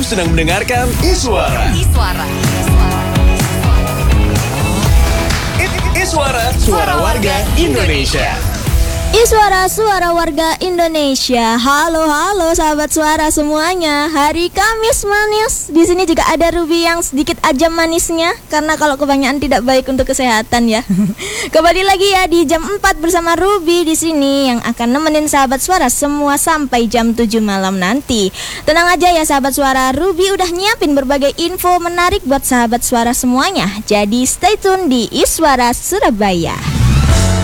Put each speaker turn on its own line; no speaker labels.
sedang mendengarkan Iswara. Iswara, suara warga Indonesia.
Iswara, suara warga Indonesia. Halo sahabat suara semuanya. Hari Kamis manis. Di sini juga ada Ruby yang sedikit ajam manisnya, karena kalau kebanyakan tidak baik untuk kesehatan ya. Kembali lagi ya di jam 4 bersama Ruby di sini yang akan nemenin sahabat suara semua sampai jam 7 malam nanti. Tenang aja ya sahabat suara, Ruby udah nyiapin berbagai info menarik buat sahabat suara semuanya. Jadi stay tune di Iswara Surabaya.